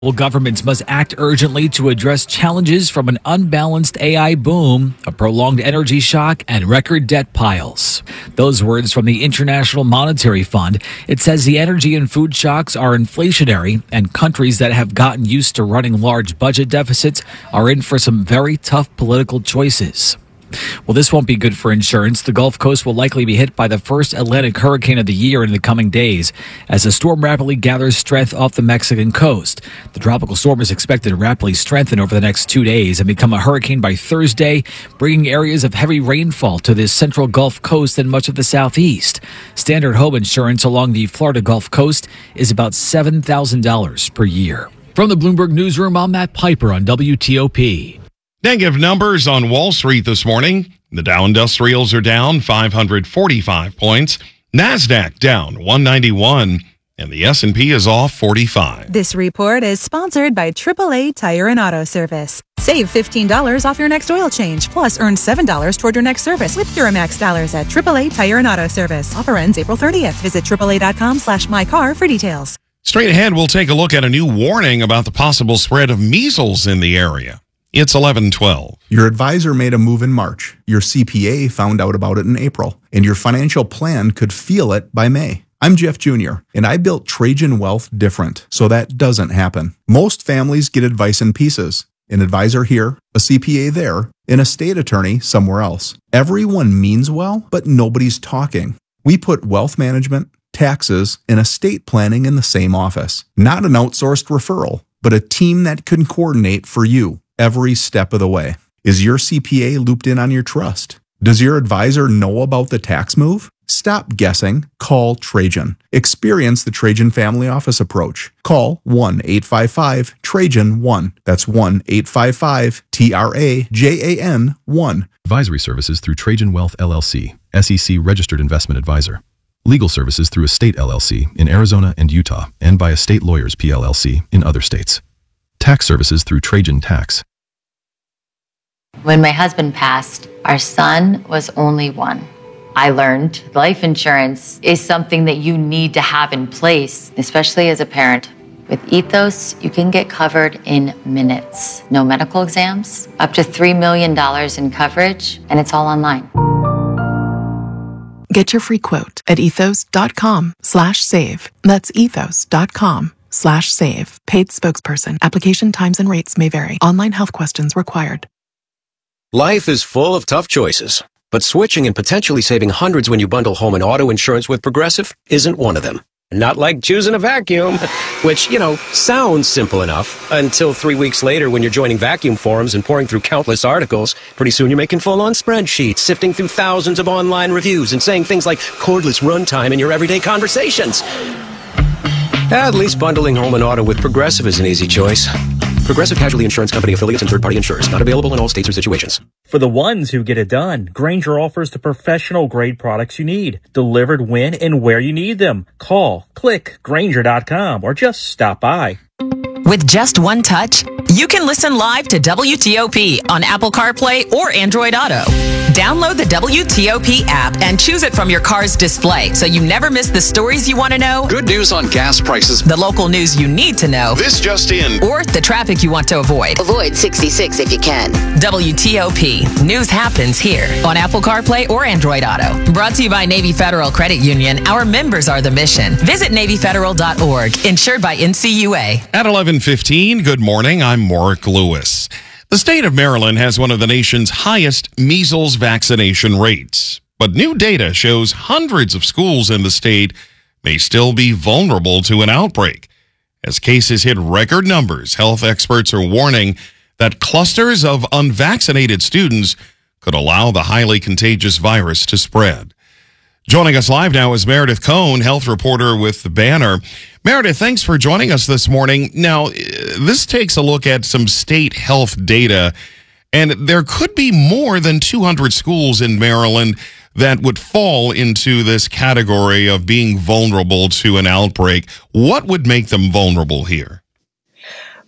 Well, governments must act urgently to address challenges from an unbalanced AI boom, a prolonged energy shock, and record debt piles. Those words from the International Monetary Fund. It says the energy and food shocks are inflationary, and countries that have gotten used to running large budget deficits are in for some very tough political choices. Well, this won't be good for insurance. The Gulf Coast will likely be hit by the first Atlantic hurricane of the year in the coming days as the storm rapidly gathers strength off the Mexican coast. The tropical storm is expected to rapidly strengthen over the next 2 days and become a hurricane by Thursday, bringing areas of heavy rainfall to the central Gulf Coast and much of the southeast. Standard home insurance along the Florida Gulf Coast is about $7,000 per year. From the Bloomberg Newsroom, I'm Matt Piper on WTOP. Negative numbers on Wall Street this morning. The Dow Industrials are down 545 points. NASDAQ down 191. And the S&P is off 45. This report is sponsored by AAA Tire and Auto Service. Save $15 off your next oil change, plus earn $7 toward your next service with Duramax dollars at AAA Tire and Auto Service. Offer ends April 30th. Visit AAA.com/mycar for details. Straight ahead, we'll take a look at a new warning about the possible spread of measles in the area. It's 11:12. Your advisor made a move in March. Your CPA found out about it in April. And your financial plan could feel it by May. I'm Jeff Jr., and I built Trajan Wealth different, so that doesn't happen. Most families get advice in pieces. An advisor here, a CPA there, and a state attorney somewhere else. Everyone means well, but nobody's talking. We put wealth management, taxes, and estate planning in the same office. Not an outsourced referral, but a team that can coordinate for you every step of the way. Is your CPA looped in on your trust? Does your advisor know about the tax move? Stop guessing. Call Trajan. Experience the Trajan Family Office approach. Call 1-855-TRAJAN-1. That's 1-855-TRAJAN-1. Advisory services through Trajan Wealth LLC, SEC Registered Investment Advisor. Legal services through Estate LLC in Arizona and Utah, and by Estate Lawyers PLLC in other states. Tax services through Trajan Tax. When my husband passed, our son was only one. I learned life insurance is something that you need to have in place, especially as a parent. With Ethos, you can get covered in minutes. No medical exams, up to $3 million in coverage, and it's all online. Get your free quote at ethos.com/save. That's ethos.com/save. Paid spokesperson. Application times and rates may vary. Online health questions required. Life is full of tough choices, but switching and potentially saving hundreds when you bundle home and auto insurance with Progressive isn't one of them. Not like choosing a vacuum, which, sounds simple enough until 3 weeks later when you're joining vacuum forums and pouring through countless articles. Pretty soon you're making full-on spreadsheets, sifting through thousands of online reviews and saying things like cordless runtime in your everyday conversations. At least bundling home and auto with Progressive is an easy choice. Progressive Casualty Insurance Company affiliates and third-party insurers. Not available in all states or situations. For the ones who get it done, Grainger offers the professional-grade products you need, delivered when and where you need them. Call, click, Grainger.com, or just stop by. With just one touch, you can listen live to WTOP on Apple CarPlay or Android Auto. Download the WTOP app and choose it from your car's display so you never miss the stories you want to know. Good news on gas prices. The local news you need to know. This just in. Or the traffic you want to avoid. Avoid 66 if you can. WTOP. News happens here on Apple CarPlay or Android Auto. Brought to you by Navy Federal Credit Union. Our members are the mission. Visit NavyFederal.org. Insured by NCUA. At 11:15, good morning. I'm Mark Lewis. The state of Maryland has one of the nation's highest measles vaccination rates. But new data shows hundreds of schools in the state may still be vulnerable to an outbreak. As cases hit record numbers, health experts are warning that clusters of unvaccinated students could allow the highly contagious virus to spread. Joining us live now is Meredith Cohn, health reporter with the Banner. Meredith, thanks for joining us this morning. Now, this takes a look at some state health data, and there could be more than 200 schools in Maryland that would fall into this category of being vulnerable to an outbreak. What would make them vulnerable here?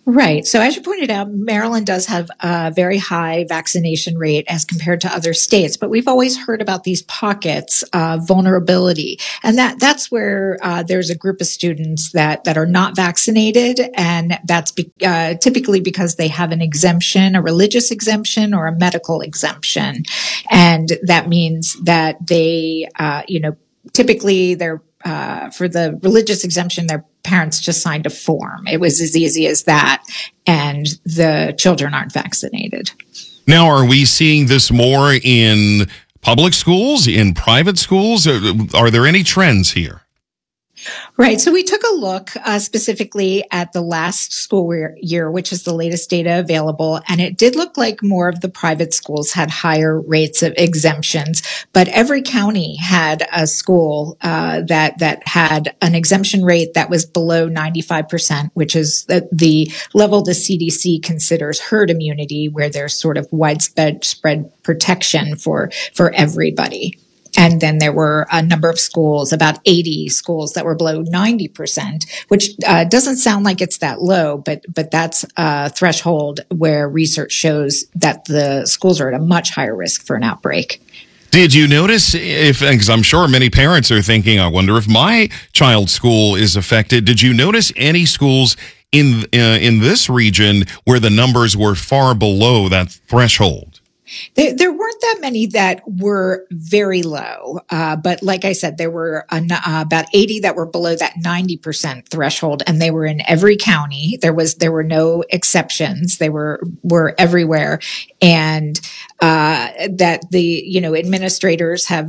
Right. So as you pointed out, Maryland does have a very high vaccination rate as compared to other states, but we've always heard about these pockets of vulnerability. And that's where there's a group of students that are not vaccinated. And that's typically because they have an exemption, a religious exemption or a medical exemption. And that means that they, typically they're for the religious exemption, their parents just signed a form. It was as easy as that. And the children aren't vaccinated. Now, are we seeing this more in public schools, in private schools? Are there any trends here? Right. So we took a look specifically at the last school year, which is the latest data available. And it did look like more of the private schools had higher rates of exemptions. But every county had a school that had an exemption rate that was below 95%, which is the level the CDC considers herd immunity, where there's sort of widespread protection for everybody. And then there were a number of schools, about 80 schools that were below 90%, which doesn't sound like it's that low, but that's a threshold where research shows that the schools are at a much higher risk for an outbreak. Did you notice because I'm sure many parents are thinking, I wonder if my child's school is affected. Did you notice any schools in this region where the numbers were far below that threshold? There weren't that many that were very low, but like I said, there were about 80 that were below that 90% threshold, and they were in every county. There were no exceptions; they were everywhere, and that the administrators have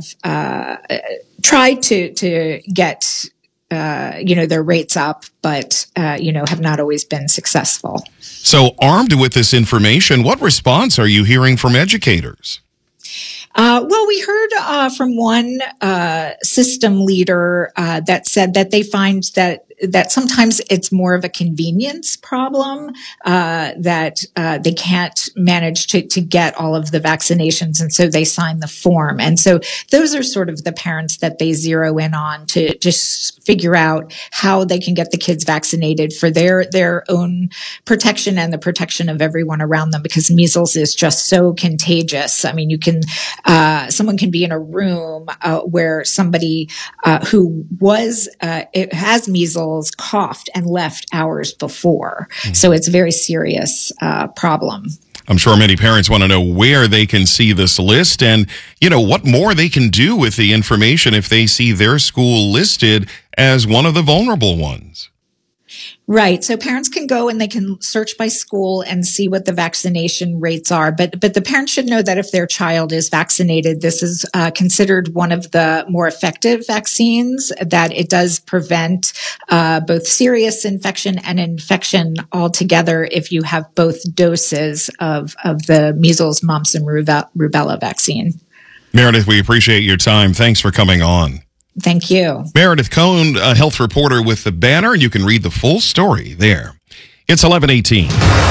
tried to get their rates up, but have not always been successful. So, armed with this information, what response are you hearing from educators? Well, we heard from one system leader that said that they find that sometimes it's more of a convenience problem, that they can't manage to get all of the vaccinations, and so they sign the form. And so those are sort of the parents that they zero in on to just figure out how they can get the kids vaccinated for their own protection and the protection of everyone around them, because measles is just so contagious. I mean, someone can be in a room where somebody who has measles coughed and left hours before. So it's a very serious problem. I'm sure many parents want to know where they can see this list and, what more they can do with the information if they see their school listed as one of the vulnerable ones. Right. So parents can go and they can search by school and see what the vaccination rates are. But the parents should know that if their child is vaccinated, this is considered one of the more effective vaccines, that it does prevent both serious infection and infection altogether if you have both doses of the measles, mumps, and rubella vaccine. Meredith, we appreciate your time. Thanks for coming on. Thank you. Meredith Cohn, a health reporter with the Banner, and you can read the full story there. It's 11:18.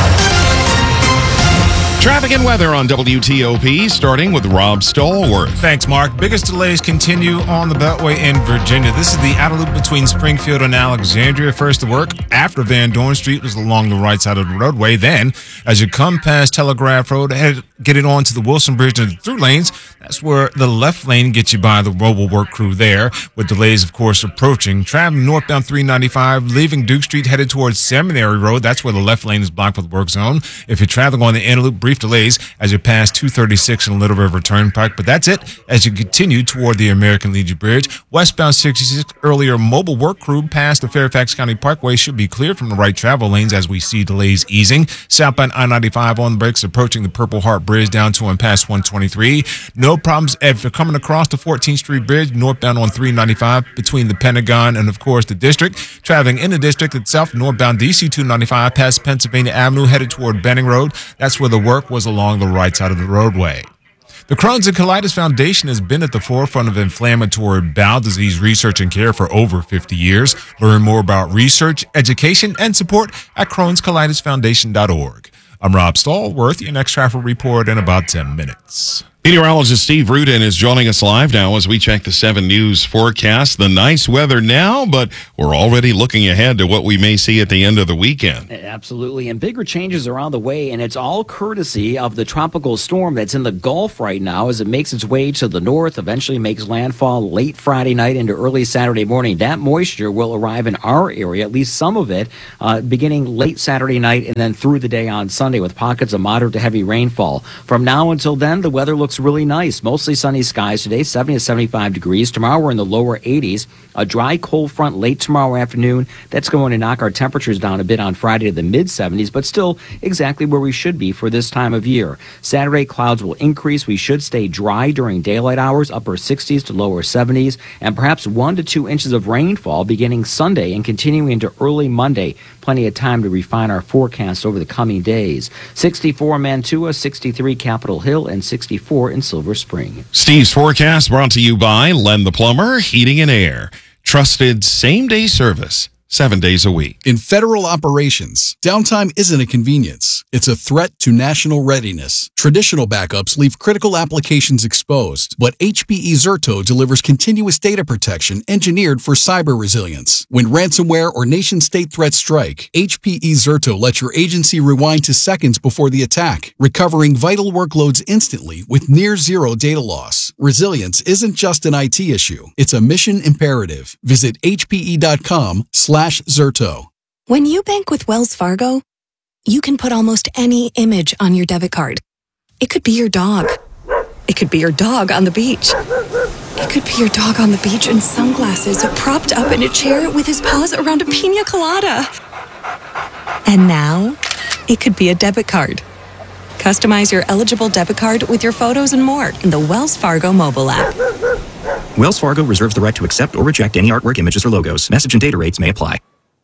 Traffic and weather on WTOP, starting with Rob Stallworth. Thanks, Mark. Biggest delays continue on the Beltway in Virginia. This is the outer loop between Springfield and Alexandria. First to work after Van Dorn Street was along the right side of the roadway. Then, as you come past Telegraph Road, getting on to the Wilson Bridge and the through lanes, that's where the left lane gets you by the mobile work crew there, with delays, of course, approaching. Traveling northbound 395, leaving Duke Street, headed towards Seminary Road. That's where the left lane is blocked with work zone. If you're traveling on the inner loop, brief delays as you pass 236 and Little River Turnpike. But that's it as you continue toward the American Legion Bridge. Westbound 66, earlier mobile work crew past the Fairfax County Parkway should be cleared from the right travel lanes as we see delays easing. Southbound I-95 on the brakes approaching the Purple Heart Bridge down to and past 123. No problems if you're coming across the 14th Street Bridge northbound on 395 between the Pentagon and, of course, the district. Traveling in the district itself, northbound DC 295 past Pennsylvania Avenue headed toward Benning Road. That's where the work was along the right side of the roadway. The Crohn's and Colitis Foundation has been at the forefront of inflammatory bowel disease research and care for over 50 years. Learn more about research, education, and support at Crohn'sColitisFoundation.org. I'm Rob Stallworth, your next traffic report in about 10 minutes. Meteorologist Steve Rudin is joining us live now as we check the 7 News forecast. The nice weather now, but we're already looking ahead to what we may see at the end of the weekend. Absolutely, and bigger changes are on the way, and it's all courtesy of the tropical storm that's in the Gulf right now as it makes its way to the north, eventually makes landfall late Friday night into early Saturday morning. That moisture will arrive in our area, at least some of it, beginning late Saturday night and then through the day on Sunday with pockets of moderate to heavy rainfall. From now until then, the weather looks really nice. Mostly sunny skies today, 70 to 75 degrees. Tomorrow we're in the lower 80s. A dry cold front late tomorrow afternoon. That's going to knock our temperatures down a bit on Friday to the mid-70s, but still exactly where we should be for this time of year. Saturday, clouds will increase. We should stay dry during daylight hours, upper 60s to lower 70s, and perhaps 1 to 2 inches of rainfall beginning Sunday and continuing into early Monday. Plenty of time to refine our forecast over the coming days. 64 Mantua, 63 Capitol Hill, and 64 in Silver Spring. Steve's forecast brought to you by Len the Plumber, Heating and Air. Trusted same-day service, 7 days a week. In federal operations, downtime isn't a convenience. It's a threat to national readiness. Traditional backups leave critical applications exposed, but HPE Zerto delivers continuous data protection engineered for cyber resilience. When ransomware or nation-state threats strike, HPE Zerto lets your agency rewind to seconds before the attack, recovering vital workloads instantly with near-zero data loss. Resilience isn't just an IT issue. It's a mission imperative. Visit hpe.com/Zerto. When you bank with Wells Fargo, you can put almost any image on your debit card. It could be your dog. It could be your dog on the beach. It could be your dog on the beach in sunglasses, propped up in a chair with his paws around a pina colada. And now, it could be a debit card. Customize your eligible debit card with your photos and more in the Wells Fargo mobile app. Wells Fargo reserves the right to accept or reject any artwork, images, or logos. Message and data rates may apply.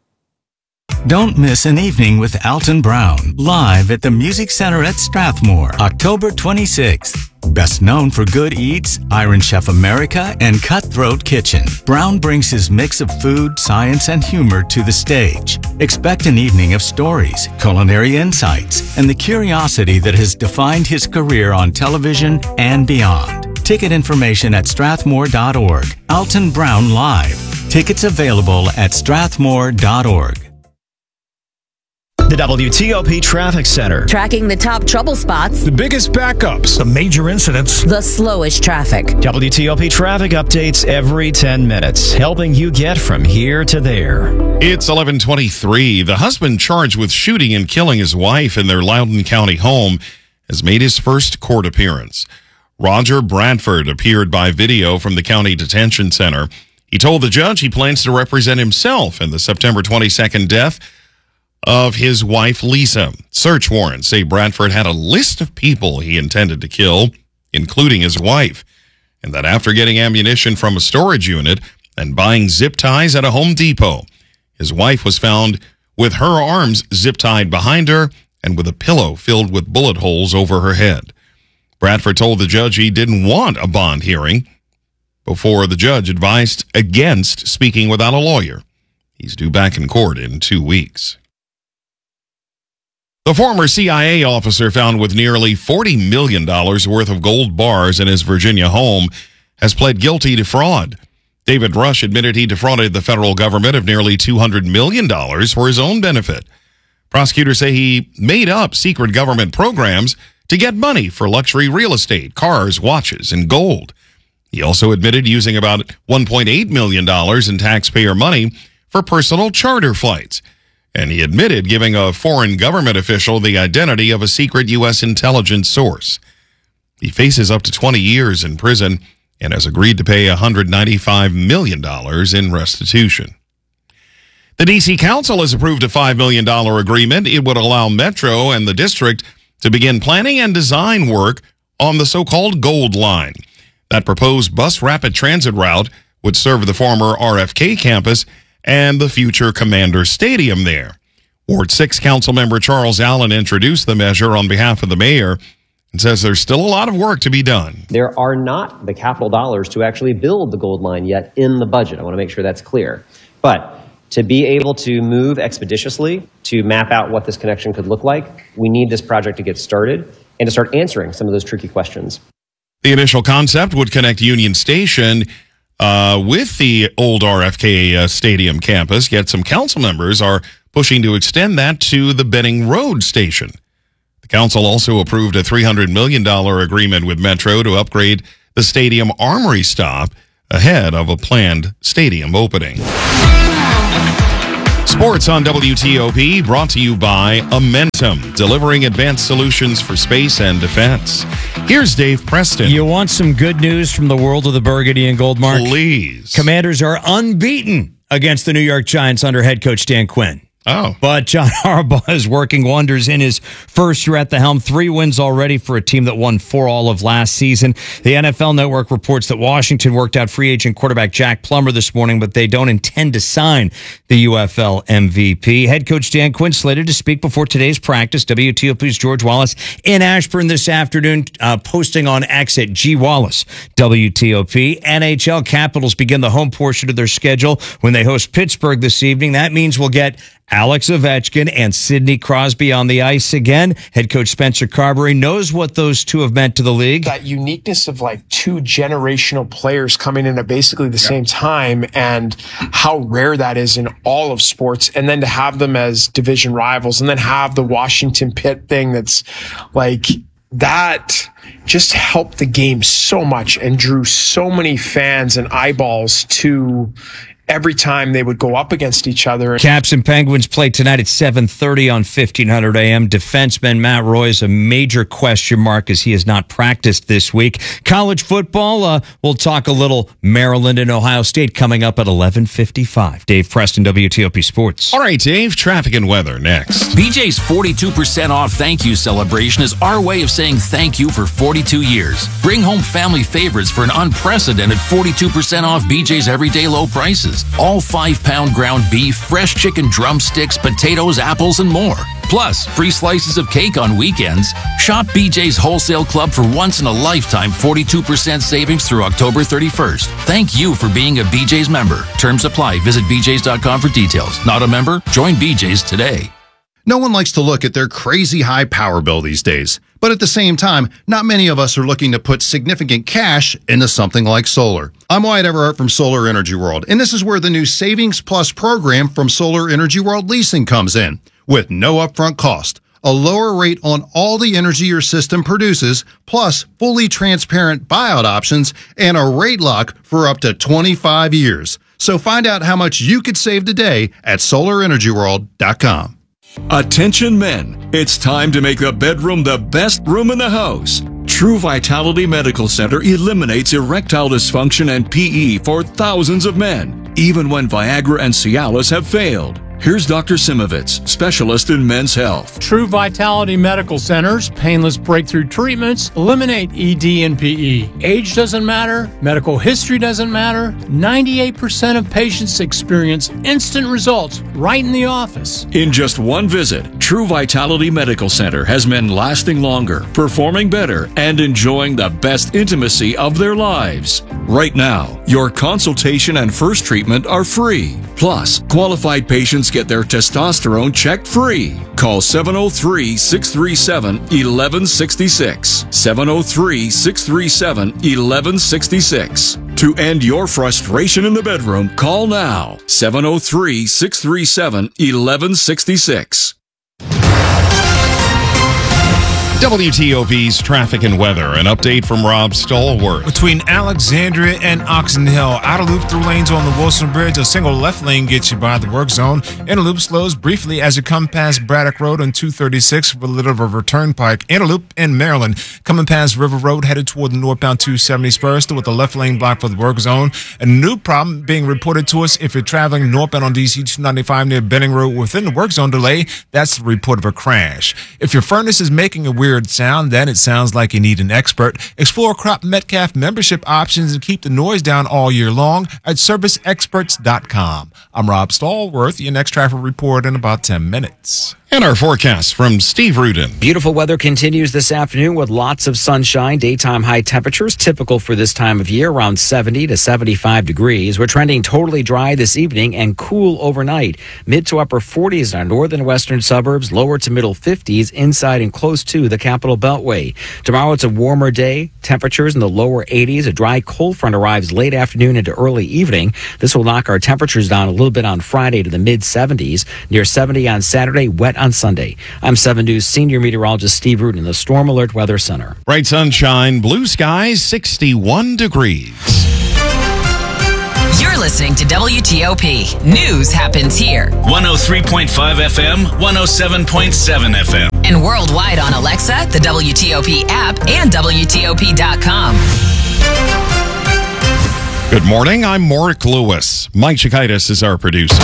Don't miss an evening with Alton Brown, live at the Music Center at Strathmore, October 26th. Best known for Good Eats, Iron Chef America, and Cutthroat Kitchen, Brown brings his mix of food, science, and humor to the stage. Expect an evening of stories, culinary insights, and the curiosity that has defined his career on television and beyond. Ticket information at strathmore.org. Alton Brown Live. Tickets available at strathmore.org. The WTOP Traffic Center. Tracking the top trouble spots, The biggest backups. The major incidents. the slowest traffic. WTOP traffic updates every 10 minutes, helping you get from here to there. It's 11:23. The husband charged with shooting and killing his wife in their Loudoun County home has made his first court appearance. Roger Bradford appeared by video from the county detention center. He told the judge he plans to represent himself in the September 22nd death of his wife, Lisa. Search warrants say Bradford had a list of people he intended to kill, including his wife, and that after getting ammunition from a storage unit and buying zip ties at a Home Depot, his wife was found with her arms zip-tied behind her and with a pillow filled with bullet holes over her head. Bradford told the judge he didn't want a bond hearing before the judge advised against speaking without a lawyer. He's due back in court in 2 weeks. The former CIA officer found with nearly $40 million worth of gold bars in his Virginia home has pled guilty to fraud. David Rush admitted he defrauded the federal government of nearly $200 million for his own benefit. Prosecutors say he made up secret government programs to get money for luxury real estate, cars, watches, and gold. He also admitted using about $1.8 million in taxpayer money for personal charter flights. And he admitted giving a foreign government official the identity of a secret U.S. intelligence source. He faces up to 20 years in prison and has agreed to pay $195 million in restitution. The D.C. Council has approved a $5 million agreement. It would allow Metro and the district to begin planning and design work on the so-called Gold Line. That proposed bus rapid transit route would serve the former RFK campus and the future Commander Stadium there. Ward 6 Councilmember Charles Allen introduced the measure on behalf of the mayor and says there's still a lot of work to be done. There are not the capital dollars to actually build the Gold Line yet in the budget. I want to make sure that's clear. But to be able to move expeditiously, to map out what this connection could look like, we need this project to get started and to start answering some of those tricky questions. The initial concept would connect Union Station with the old RFK Stadium campus, yet some council members are pushing to extend that to the Benning Road station. The council also approved a $300 million agreement with Metro to upgrade the stadium armory stop ahead of a planned stadium opening. Sports on WTOP, brought to you by Amentum, delivering advanced solutions for space and defense. Here's Dave Preston. You want some good news from the world of the burgundy and gold, Mark? Please. Commanders are unbeaten against the New York Giants under head coach Dan Quinn. Oh. But John Harbaugh is working wonders in his first year at the helm. 3 wins already for a team that won 4 all of last season. The NFL Network reports that Washington worked out free agent quarterback Jack Plummer this morning, but they don't intend to sign the UFL MVP. Head coach Dan Quinn slated to speak before today's practice. WTOP's George Wallace in Ashburn this afternoon, posting on X at G Wallace. WTOP. NHL Capitals begin the home portion of their schedule when they host Pittsburgh this evening. That means we'll get Alex Ovechkin and Sidney Crosby on the ice again. Head coach Spencer Carberry knows what those two have meant to the league. That uniqueness of like 2 generational players coming in at basically the same time, and how rare that is in all of sports. And then to have them as division rivals, and then have the Washington Pitt thing that's like, that just helped the game so much and drew so many fans and eyeballs to every time they would go up against each other. Caps and Penguins play tonight at 7:30 on 1500 AM. Defenseman Matt Roy is a major question mark as he has not practiced this week. College football, we'll talk a little Maryland and Ohio State coming up at 11:55. Dave Preston, WTOP Sports. All right, Dave, traffic and weather next. BJ's 42% off thank you celebration is our way of saying thank you for 42 years. Bring home family favorites for an unprecedented 42% off BJ's everyday low prices. All 5-pound ground beef, fresh chicken drumsticks, potatoes, apples, and more. Plus, free slices of cake on weekends. Shop BJ's Wholesale Club for once-in-a-lifetime 42% savings through October 31st. Thank you for being a BJ's member. Terms apply. Visit bjs.com for details. Not a member? Join BJ's today. No one likes to look at their crazy high power bill these days. But at the same time, not many of us are looking to put significant cash into something like solar. I'm Wyatt Everhart from Solar Energy World, and this is where the new Savings Plus program from Solar Energy World Leasing comes in. With no upfront cost, a lower rate on all the energy your system produces, plus fully transparent buyout options, and a rate lock for up to 25 years. So find out how much you could save today at solarenergyworld.com. Attention men, it's time to make the bedroom the best room in the house. True Vitality Medical Center eliminates erectile dysfunction and PE for thousands of men, even when Viagra and Cialis have failed. Here's Dr. Simovitz, specialist in men's health. True Vitality Medical Center's painless breakthrough treatments eliminate ED and PE. Age doesn't matter. Medical history doesn't matter. 98% of patients experience instant results right in the office. In just one visit, True Vitality Medical Center has men lasting longer, performing better, and enjoying the best intimacy of their lives. Right now, your consultation and first treatment are free. Plus, qualified patients get their testosterone checked free. Call 703-637-1166. 703-637-1166. To end your frustration in the bedroom, call now. 703-637-1166. WTOP's traffic and weather. An update from Rob Stallworth. Between Alexandria and Oxon Hill, outer loop through lanes on the Wilson Bridge. A single left lane gets you by the work zone. Inner loop slows briefly as you come past Braddock Road on 236 for Little River Turnpike. Inner loop in Maryland, coming past River Road, headed toward the northbound 270 spur, still with the left lane blocked for the work zone. A new problem being reported to us if you're traveling northbound on DC 295 near Benning Road within the work zone delay. That's the report of a crash. If your furnace is making a weird sound, then it sounds like you need an expert. Explore Crop Metcalf membership options and keep the noise down all year long at serviceexperts.com. I'm Rob Stallworth. Your next traffic report in about 10 minutes. And our forecast from Steve Rudin. Beautiful weather continues this afternoon with lots of sunshine. Daytime high temperatures typical for this time of year, around 70 to 75 degrees. We're trending totally dry this evening and cool overnight. Mid to upper 40s in our northern and western suburbs, lower to middle 50s inside and close to the Capital Beltway. Tomorrow it's a warmer day. Temperatures in the lower 80s. A dry cold front arrives late afternoon into early evening. This will knock our temperatures down a little bit on Friday to the mid 70s. Near 70 on Saturday, wet on Sunday. I'm 7 News senior meteorologist Steve Rudin in the Storm Alert Weather Center. Bright sunshine, blue skies, 61 degrees. You're listening to WTOP. News happens here. 103.5 FM, 107.7 FM. And worldwide on Alexa, the WTOP app, and WTOP.com. Good morning, I'm Morick Lewis. Mike Chikaitis is our producer.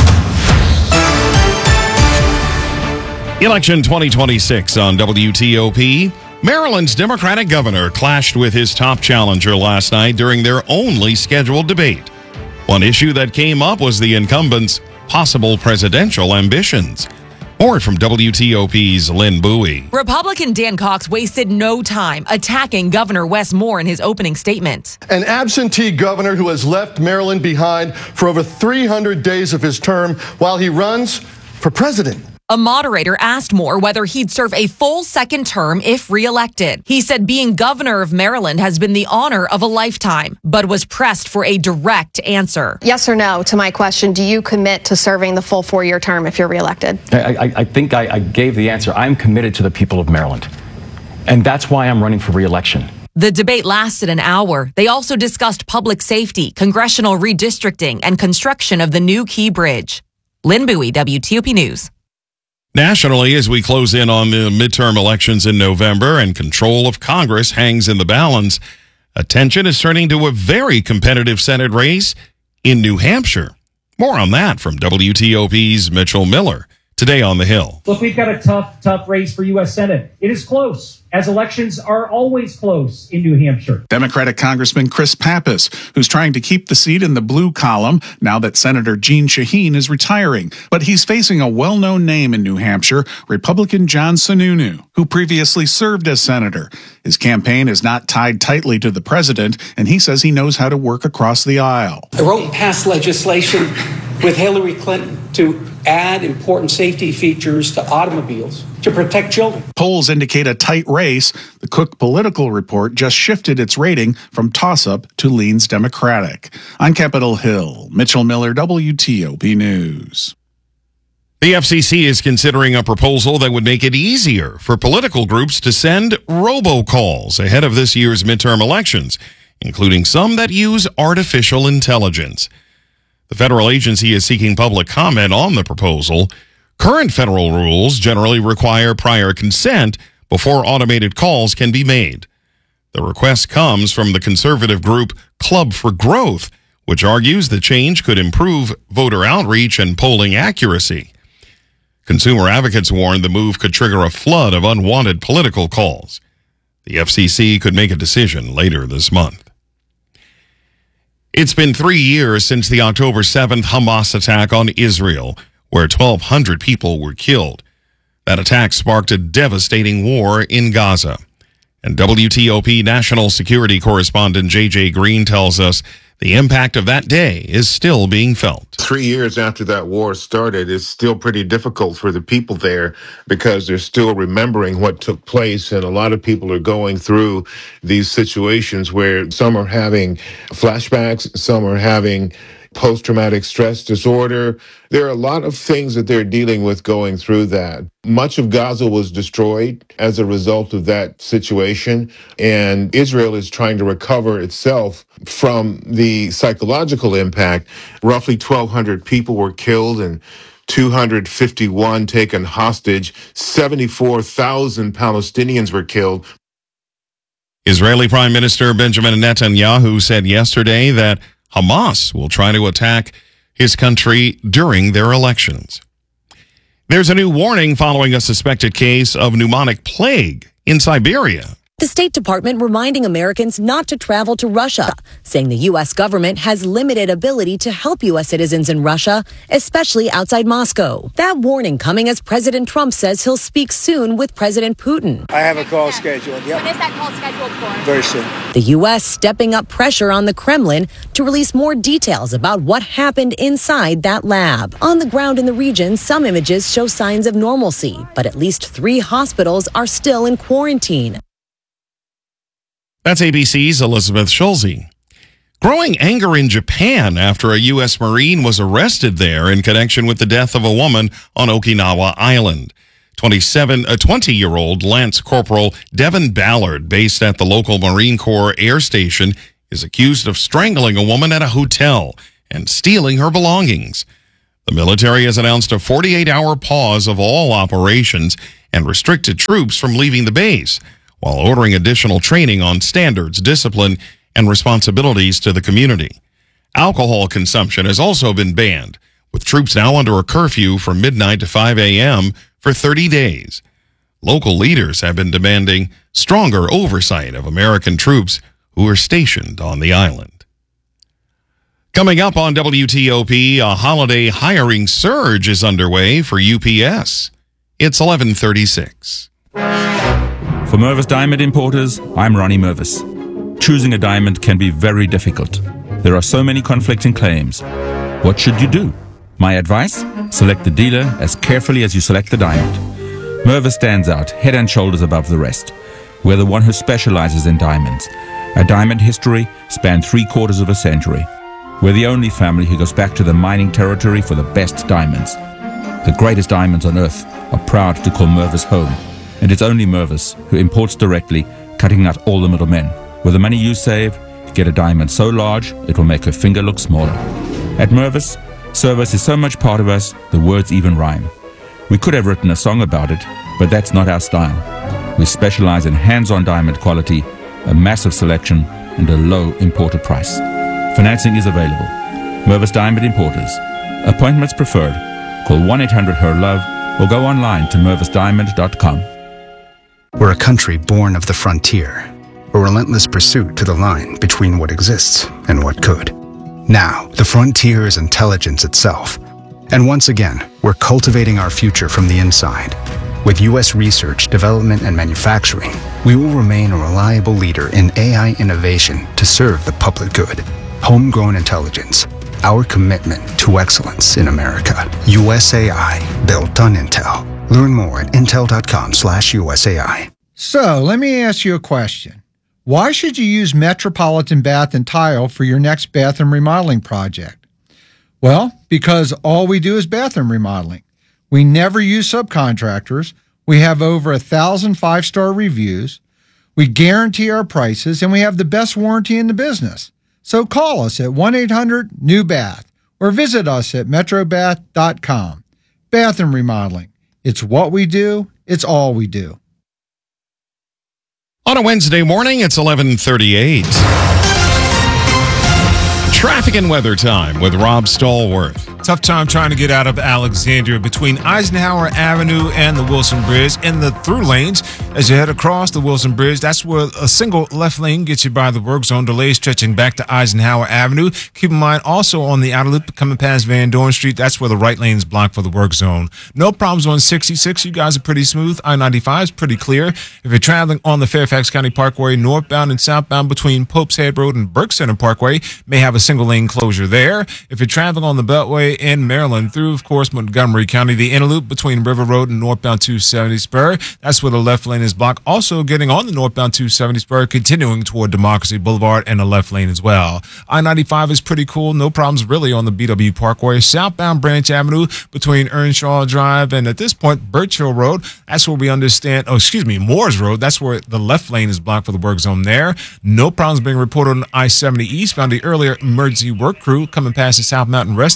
Election 2026 on WTOP. Maryland's Democratic governor clashed with his top challenger last night during their only scheduled debate. One issue that came up was the incumbent's possible presidential ambitions. More from WTOP's Lynn Bowie. Republican Dan Cox wasted no time attacking Governor Wes Moore in his opening statement. An absentee governor who has left Maryland behind for over 300 days of his term while he runs for president. A moderator asked Moore whether he'd serve a full second term if reelected. He said being governor of Maryland has been the honor of a lifetime, but was pressed for a direct answer. Yes or no to my question, do you commit to serving the full 4-year term if you're reelected? I think I gave the answer. I'm committed to the people of Maryland, and that's why I'm running for reelection. The debate lasted an hour. They also discussed public safety, congressional redistricting, and construction of the new Key Bridge. Lynn Bowie, WTOP News. Nationally, as we close in on the midterm elections in November and control of Congress hangs in the balance, attention is turning to a very competitive Senate race in New Hampshire. More on that from WTOP's Mitchell Miller today on the Hill. Look, we've got a tough race for U.S. Senate. It is close, as elections are always close in New Hampshire. Democratic Congressman Chris Pappas, who's trying to keep the seat in the blue column now that Senator Jeanne Shaheen is retiring. But he's facing a well-known name in New Hampshire, Republican John Sununu, who previously served as senator. His campaign is not tied tightly to the president, and he says he knows how to work across the aisle. I wrote and passed legislation with Hillary Clinton to add important safety features to automobiles to protect children. Polls indicate a tight race. The Cook Political Report just shifted its rating from toss-up to leans Democratic. On Capitol Hill, Mitchell Miller, WTOP News. The FCC is considering a proposal that would make it easier for political groups to send robocalls ahead of this year's midterm elections, including some that use artificial intelligence. The federal agency is seeking public comment on the proposal. Current federal rules generally require prior consent before automated calls can be made. The request comes from the conservative group Club for Growth, which argues the change could improve voter outreach and polling accuracy. Consumer advocates warn the move could trigger a flood of unwanted political calls. The FCC could make a decision later this month. It's been 3 years since the October 7th Hamas attack on Israel, where 1,200 people were killed. That attack sparked a devastating war in Gaza. And WTOP national security correspondent J.J. Green tells us the impact of that day is still being felt. 3 years after that war started, it's still pretty difficult for the people there because they're still remembering what took place. And a lot of people are going through these situations where some are having flashbacks, some are having post-traumatic stress disorder. There are a lot of things that they're dealing with going through that. Much of Gaza was destroyed as a result of that situation, and Israel is trying to recover itself from the psychological impact. Roughly 1,200 people were killed and 251 taken hostage. 74,000 Palestinians were killed. Israeli Prime Minister Benjamin Netanyahu said yesterday that Hamas will try to attack his country during their elections. There's a new warning following a suspected case of pneumonic plague in Siberia. The State Department reminding Americans not to travel to Russia, saying the U.S. government has limited ability to help U.S. citizens in Russia, especially outside Moscow. That warning coming as President Trump says he'll speak soon with President Putin. I have a call scheduled. Yep. When is that call scheduled for? Very soon. The U.S. stepping up pressure on the Kremlin to release more details about what happened inside that lab. On the ground in the region, some images show signs of normalcy, but at least 3 hospitals are still in quarantine. That's ABC's Elizabeth Schulze. Growing anger in Japan after a U.S. Marine was arrested there in connection with the death of a woman on Okinawa Island. 20-year-old Lance Corporal Devin Ballard, based at the local Marine Corps Air Station, is accused of strangling a woman at a hotel and stealing her belongings. The military has announced a 48-hour pause of all operations and restricted troops from leaving the base, while ordering additional training on standards, discipline, and responsibilities to the community. Alcohol consumption has also been banned, with troops now under a curfew from midnight to 5 a.m. for 30 days. Local leaders have been demanding stronger oversight of American troops who are stationed on the island. Coming up on WTOP, a holiday hiring surge is underway for UPS. It's 11:36. For Mervis Diamond Importers, I'm Ronnie Mervis. Choosing a diamond can be very difficult. There are so many conflicting claims. What should you do? My advice? Select the dealer as carefully as you select the diamond. Mervis stands out head and shoulders above the rest. We're the one who specializes in diamonds. Our diamond history spanned 3/4 of a century. We're the only family who goes back to the mining territory for the best diamonds. The greatest diamonds on earth are proud to call Mervis home. And it's only Mervis who imports directly, cutting out all the middlemen. With the money you save, get a diamond so large it will make her finger look smaller. At Mervis, service is so much part of us, the words even rhyme. We could have written a song about it, but that's not our style. We specialize in hands-on diamond quality, a massive selection, and a low importer price. Financing is available. Mervis Diamond Importers. Appointments preferred. Call 1-800-HER-LOVE or go online to mervisdiamond.com. We're a country born of the frontier, a relentless pursuit to the line between what exists and what could. Now, the frontier is intelligence itself. And once again, we're cultivating our future from the inside. With U.S. research, development, and manufacturing, we will remain a reliable leader in AI innovation to serve the public good. Homegrown intelligence, our commitment to excellence in America. USAI, built on Intel. Learn more at intel.com/USAI. So, let me ask you a question. Why should you use Metropolitan Bath and Tile for your next bathroom remodeling project? Well, because all we do is bathroom remodeling. We never use subcontractors. We have over 1,000 5-star reviews. We guarantee our prices, and we have the best warranty in the business. So call us at 1-800-NEW-BATH or visit us at metrobath.com. Bathroom remodeling. It's what we do. It's all we do. On a Wednesday morning, it's 11:38. Traffic and weather time with Rob Stallworth. Tough time trying to get out of Alexandria between Eisenhower Avenue and the Wilson Bridge in the through lanes. As you head across the Wilson Bridge, that's where a single left lane gets you by the work zone. Delays stretching back to Eisenhower Avenue. Keep in mind also on the outer loop coming past Van Dorn Street, that's where the right lane is blocked for the work zone. No problems on 66. You guys are pretty smooth. I-95 is pretty clear. If you're traveling on the Fairfax County Parkway, northbound and southbound between Pope's Head Road and Burke Center Parkway, may have a single lane closure there. If you're traveling on the Beltway in Maryland through, of course, Montgomery County, the inner loop between River Road and northbound 270 Spur, that's where the left lane is blocked. Also getting on the northbound 270 Spur, continuing toward Democracy Boulevard and the left lane as well. I-95 is pretty cool. No problems really on the BW Parkway. Southbound Branch Avenue between Earnshaw Drive and at this point, Birch Hill Road. That's where we understand, Moores Road. That's where the left lane is blocked for the work zone there. No problems being reported on I-70 eastbound. The earlier emergency work crew coming past the South Mountain Rest area headed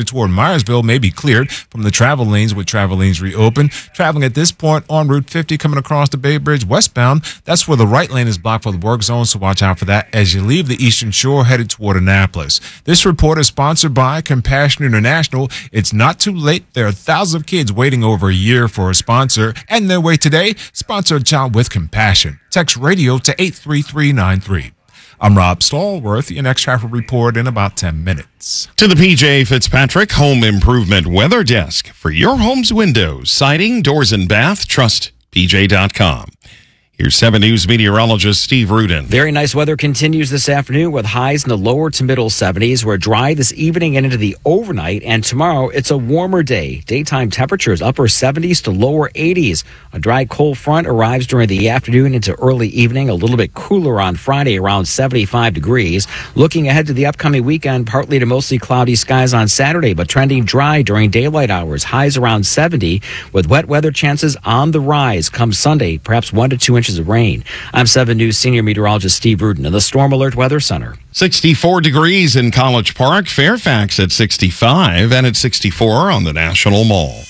toward Myersville may be cleared from the travel lanes with travel lanes reopened. Traveling at this point on Route 50 coming across the Bay Bridge westbound, that's where the right lane is blocked for the work zone, so watch out for that as you leave the Eastern Shore headed toward Annapolis. This report is sponsored by Compassion International. It's not too late. There are thousands of kids waiting over a year for a sponsor, and their way today, sponsor a child with compassion. Text radio to 83393. I'm Rob Stallworth. Your next traffic report in about 10 minutes. To the PJ Fitzpatrick Home Improvement Weather Desk. For your home's windows, siding, doors, and bath, trust PJ.com. Here's 7 News meteorologist Steve Rudin. Very nice weather continues this afternoon with highs in the lower to middle 70s. We're dry this evening and into the overnight, and tomorrow it's a warmer day. Daytime temperatures upper 70s to lower 80s. A dry cold front arrives during the afternoon into early evening, a little bit cooler on Friday around 75 degrees. Looking ahead to the upcoming weekend, partly to mostly cloudy skies on Saturday, but trending dry during daylight hours. Highs around 70 with wet weather chances on the rise come Sunday, perhaps 1 to 2 inches of rain. I'm 7 News senior meteorologist Steve Rudin in the Storm Alert Weather Center. 64 degrees in College Park, Fairfax at 65, and at 64 on the National Mall.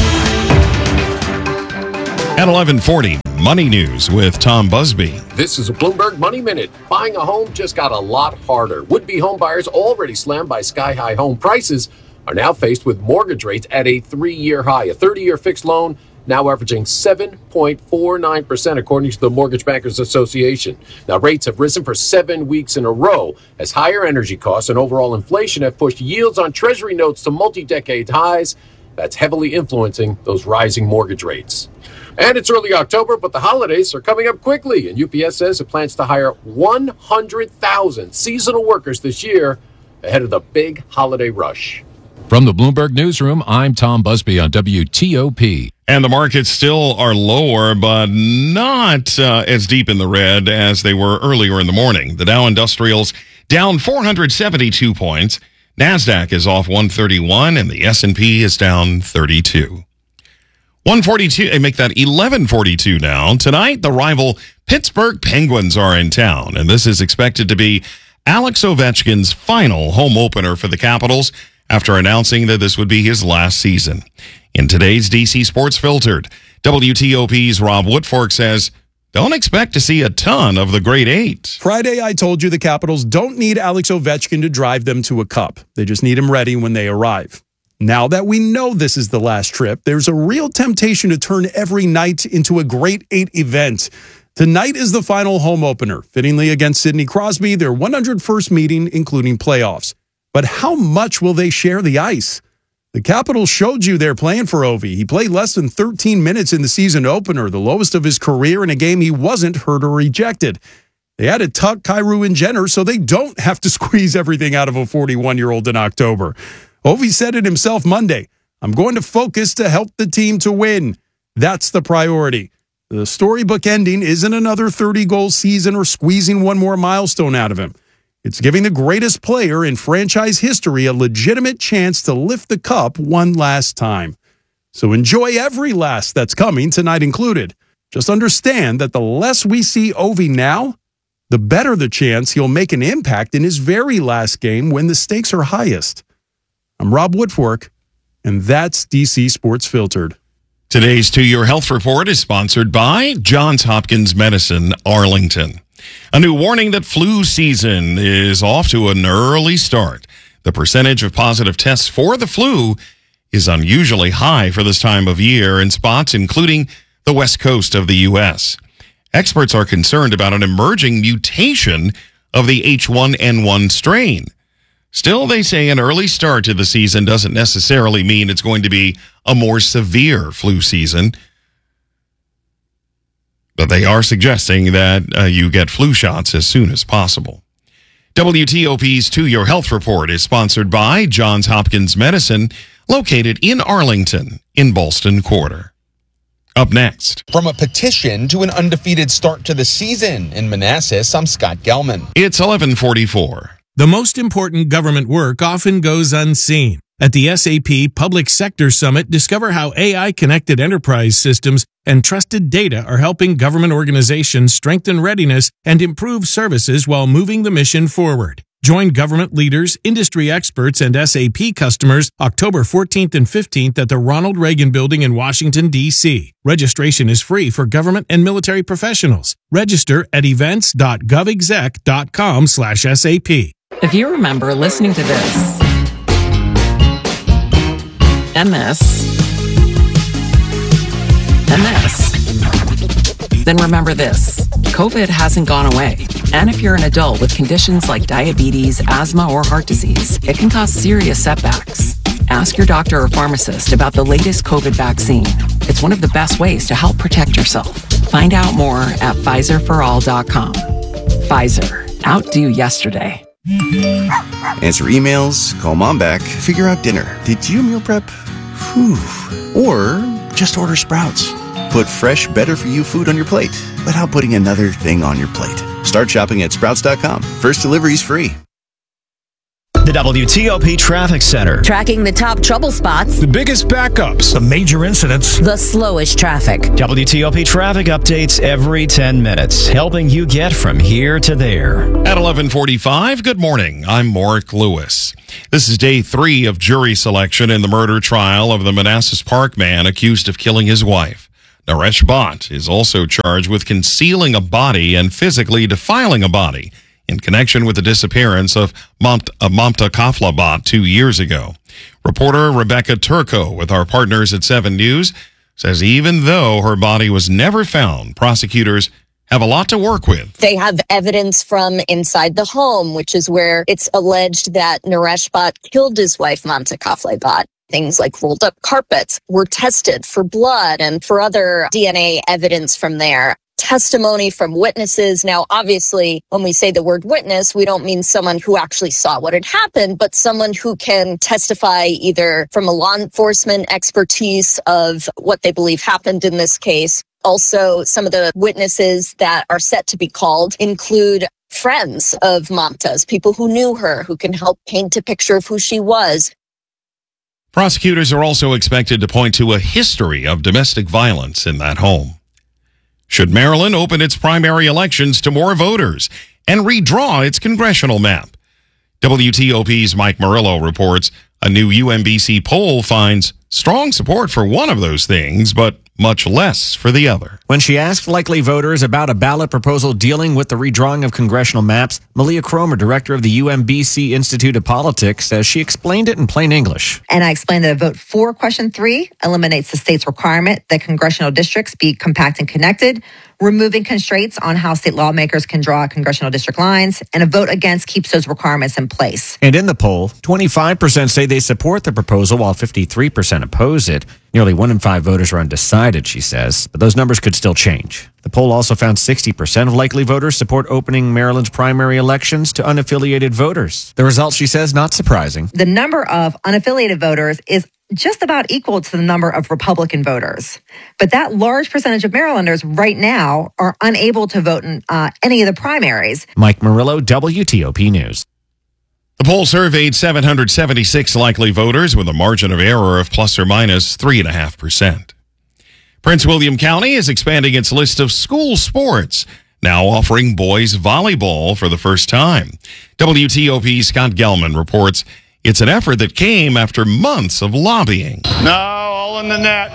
At 11:40, Money News with Tom Busby. This is a Bloomberg Money Minute. Buying a home just got a lot harder. Would-be home buyers already slammed by sky-high home prices are now faced with mortgage rates at a 3-year high. A 30-year fixed loan now averaging 7.49%, according to the Mortgage Bankers Association. Now, rates have risen for 7 weeks in a row as higher energy costs and overall inflation have pushed yields on Treasury notes to multi-decade highs. That's heavily influencing those rising mortgage rates. And it's early October, but the holidays are coming up quickly, and UPS says it plans to hire 100,000 seasonal workers this year ahead of the big holiday rush. From the Bloomberg Newsroom, I'm Tom Busby on WTOP. And the markets still are lower, but not as deep in the red as they were earlier in the morning. The Dow Industrials down 472 points. NASDAQ is off 131, and the S&P is down 32. 142, they make that 1142 now. Tonight, the rival Pittsburgh Penguins are in town, and this is expected to be Alex Ovechkin's final home opener for the Capitals after announcing that this would be his last season. In today's DC Sports Filtered, WTOP's Rob Woodfork says, don't expect to see a ton of the Great Eight. Friday, I told you the Capitals don't need Alex Ovechkin to drive them to a cup. They just need him ready when they arrive. Now that we know this is the last trip, there's a real temptation to turn every night into a Great Eight event. Tonight is the final home opener, fittingly against Sidney Crosby, their 101st meeting, including playoffs. But how much will they share the ice? The Capitals showed you they're playing for Ovi. He played less than 13 minutes in the season opener, the lowest of his career in a game he wasn't hurt or ejected. They added Tuck, Kyrou, and Jenner so they don't have to squeeze everything out of a 41-year-old in October. Ovi said it himself Monday. I'm going to focus to help the team to win. That's the priority. The storybook ending isn't another 30-goal season or squeezing one more milestone out of him. It's giving the greatest player in franchise history a legitimate chance to lift the cup one last time. So enjoy every last that's coming, tonight included. Just understand that the less we see Ovi now, the better the chance he'll make an impact in his very last game when the stakes are highest. I'm Rob Woodfork, and that's DC Sports Filtered. Today's 2-Year Health Report is sponsored by Johns Hopkins Medicine, Arlington. A new warning that flu season is off to an early start. The percentage of positive tests for the flu is unusually high for this time of year in spots including the west coast of the U.S. Experts are concerned about an emerging mutation of the H1N1 strain. Still, they say an early start to the season doesn't necessarily mean it's going to be a more severe flu season. But they are suggesting that you get flu shots as soon as possible. WTOP's 2-Year Health Report is sponsored by Johns Hopkins Medicine, located in Arlington, in Ballston Quarter. Up next. From a petition to an undefeated start to the season in Manassas, I'm Scott Gelman. It's 11:44. The most important government work often goes unseen. At the SAP Public Sector Summit, discover how AI-connected enterprise systems and trusted data are helping government organizations strengthen readiness and improve services while moving the mission forward. Join government leaders, industry experts, and SAP customers October 14th and 15th at the Ronald Reagan Building in Washington, D.C. Registration is free for government and military professionals. Register at events.govexec.com/SAP. If you remember listening to this, and this, then remember this. COVID hasn't gone away. And if you're an adult with conditions like diabetes, asthma, or heart disease, it can cause serious setbacks. Ask your doctor or pharmacist about the latest COVID vaccine. It's one of the best ways to help protect yourself. Find out more at PfizerForAll.com. Pfizer. Outdo yesterday. Answer emails, call mom back, figure out dinner. Did you meal prep? Whew. Or just order Sprouts. Put fresh, better-for-you food on your plate without putting another thing on your plate. Start shopping at Sprouts.com. First delivery's free. The WTOP Traffic Center. Tracking the top trouble spots, The biggest backups. The major incidents. the slowest traffic. WTOP traffic updates every 10 minutes, helping you get from here to there. At 11:45, good morning. I'm Mark Lewis. This is day 3 of jury selection in the murder trial of the Manassas Park man accused of killing his wife. Naresh Bhatt is also charged with concealing a body and physically defiling a body in connection with the disappearance of Mamta Kafla Bhatt 2 years ago. Reporter Rebecca Turco with our partners at 7 News says even though her body was never found, prosecutors have a lot to work with. They have evidence from inside the home, which is where it's alleged that Naresh Bhatt killed his wife, Mamta Kafla Bhatt. Things like rolled up carpets were tested for blood and for other DNA evidence from there. Testimony from witnesses. Now, obviously, when we say the word witness, we don't mean someone who actually saw what had happened, but someone who can testify either from a law enforcement expertise of what they believe happened in this case. Also, some of the witnesses that are set to be called include friends of Mamta's, people who knew her, who can help paint a picture of who she was. Prosecutors are also expected to point to a history of domestic violence in that home. Should Maryland open its primary elections to more voters and redraw its congressional map? WTOP's Mike Murillo reports a new UMBC poll finds strong support for one of those things, but much less for the other. When she asked likely voters about a ballot proposal dealing with the redrawing of congressional maps, Malia Cromer, director of the UMBC Institute of Politics, says she explained it in plain English. And I explained that a vote for question 3 eliminates the state's requirement that congressional districts be compact and connected, removing constraints on how state lawmakers can draw congressional district lines, and a vote against keeps those requirements in place. And in the poll, 25% say they support the proposal while 53% oppose it. Nearly 1 in 5 voters are undecided, she says, but those numbers could still change. The poll also found 60% of likely voters support opening Maryland's primary elections to unaffiliated voters. The result, she says, not surprising. The number of unaffiliated voters is just about equal to the number of Republican voters. But that large percentage of Marylanders right now are unable to vote in any of the primaries. Mike Murillo, WTOP News. The poll surveyed 776 likely voters with a margin of error of plus or minus 3.5%. Prince William County is expanding its list of school sports, now offering boys volleyball for the first time. WTOP's Scott Gelman reports it's an effort that came after months of lobbying. No, all in the net.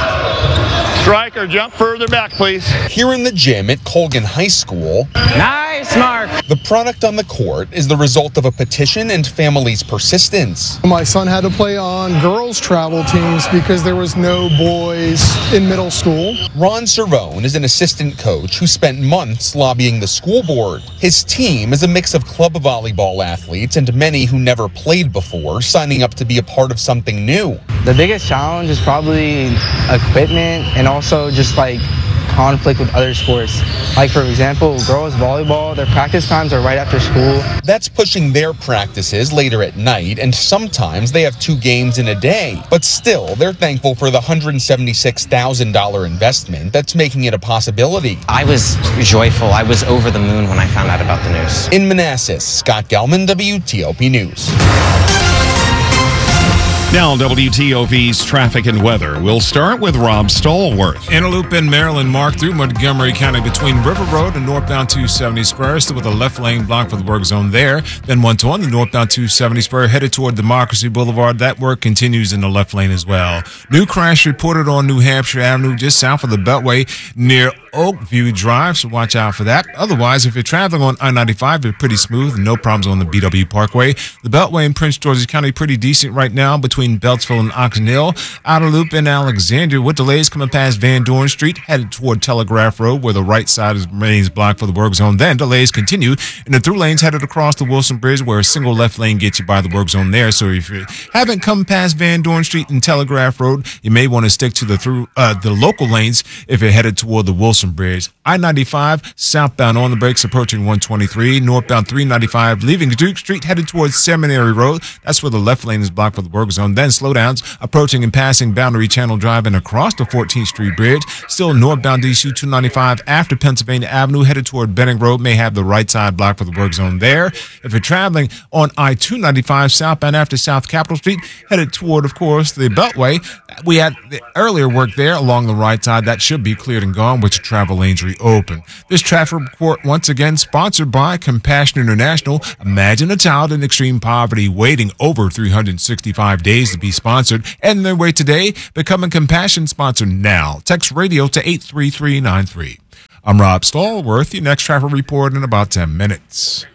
Striker, jump further back, please. Here in the gym at Colgan High School. Nice, Mark. The product on the court is the result of a petition and families' persistence. My son had to play on girls' travel teams because there was no boys in middle school. Ron Cervone is an assistant coach who spent months lobbying the school board. His team is a mix of club volleyball athletes and many who never played before, signing up to be a part of something new. The biggest challenge is probably equipment and also just like conflict with other sports. Like for example, girls volleyball, their practice times are right after school. That's pushing their practices later at night, and sometimes they have 2 games in a day. But still, they're thankful for the $176,000 investment that's making it a possibility. I was joyful. I was over the moon when I found out about the news. In Manassas, Scott Gelman, WTOP News. Now, WTOP's traffic and weather. We'll start with Rob Stallworth. In a loop in Maryland, marked through Montgomery County between River Road and northbound 270 spur, still with a left lane blocked for the work zone there. Then once on the northbound 270 spur, headed toward Democracy Boulevard. That work continues in the left lane as well. New crash reported on New Hampshire Avenue, just south of the Beltway near Oakview Drive, so watch out for that. Otherwise, if you're traveling on I-95, you're pretty smooth and no problems on the BW Parkway. The Beltway in Prince George's County pretty decent right now between Beltsville and Oxon Hill. Outer loop in Alexandria with delays coming past Van Dorn Street, headed toward Telegraph Road, where the right side remains blocked for the work zone. Then delays continue in the through lanes headed across the Wilson Bridge, where a single left lane gets you by the work zone there. So if you haven't come past Van Dorn Street and Telegraph Road, you may want to stick to the local lanes if you're headed toward the Wilson Bridge. I-95 southbound on the brakes approaching 123, northbound 395 leaving Duke Street headed towards Seminary Road. That's where the left lane is blocked for the work zone. Then slowdowns approaching and passing Boundary Channel Drive and across the 14th Street Bridge. Still northbound DC 295 after Pennsylvania Avenue headed toward Benning Road may have the right side blocked for the work zone there. If you're traveling on I-295 southbound after South Capitol Street headed toward, of course, the Beltway, we had the earlier work there along the right side. That should be cleared and gone, with travel lanes reopened. This traffic report once again sponsored by Compassion International. Imagine a child in extreme poverty waiting over 365 days to be sponsored. And their way today, becoming Compassion sponsor now. Text radio to 83393. I'm Rob Stallworth. Your next traffic report in about 10 minutes.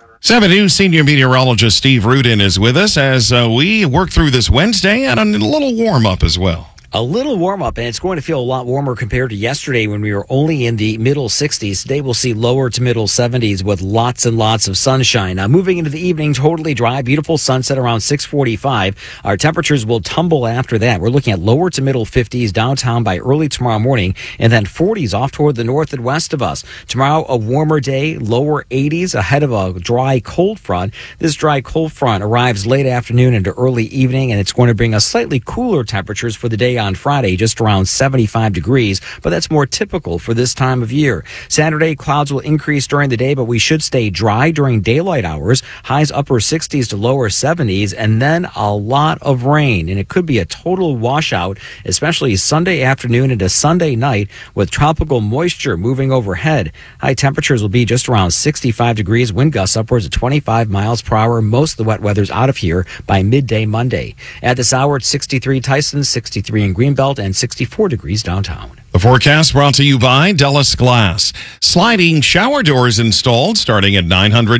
7 News senior meteorologist Steve Rudin is with us as we work through this Wednesday and a little warm-up as well. A little warm up, and it's going to feel a lot warmer compared to yesterday when we were only in the middle 60s. Today we'll see lower to middle 70s with lots and lots of sunshine. Now, moving into the evening, totally dry, beautiful sunset around 6:45. Our temperatures will tumble after that. We're looking at lower to middle 50s downtown by early tomorrow morning, and then 40s off toward the north and west of us. Tomorrow, a warmer day, lower 80s ahead of a dry cold front. This dry cold front arrives late afternoon into early evening, and it's going to bring us slightly cooler temperatures for the day on Friday, just around 75 degrees, but that's more typical for this time of year. Saturday, clouds will increase during the day, but we should stay dry during daylight hours. Highs upper 60s to lower 70s, and then a lot of rain, and it could be a total washout, especially Sunday afternoon into Sunday night with tropical moisture moving overhead. High temperatures will be just around 65 degrees, wind gusts upwards of 25 miles per hour. Most of the wet weather's out of here by midday Monday. At this hour, it's 63 Tyson, 63 in Greenbelt, and 64 degrees downtown. The forecast brought to you by Dellis Glass. Sliding shower doors installed starting at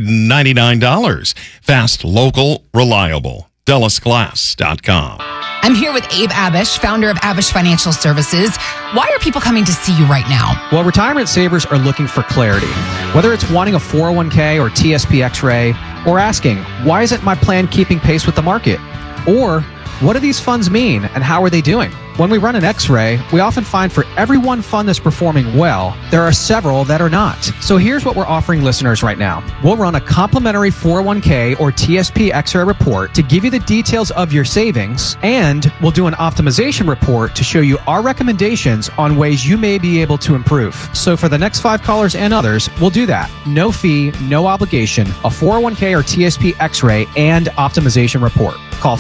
$999. Fast, local, reliable. DellisGlass.com. I'm here with Abe Abish, founder of Abish Financial Services. Why are people coming to see you right now? Well, retirement savers are looking for clarity. Whether it's wanting a 401k or TSP X-ray, or asking, why isn't my plan keeping pace with the market? Or, what do these funds mean and how are they doing? When we run an X-ray, we often find for every one fund that's performing well, there are several that are not. So here's what we're offering listeners right now. We'll run a complimentary 401k or TSP X-ray report to give you the details of your savings, and we'll do an optimization report to show you our recommendations on ways you may be able to improve. So for the next 5 callers and others, we'll do that. No fee, no obligation, a 401k or TSP X-ray and optimization report. Call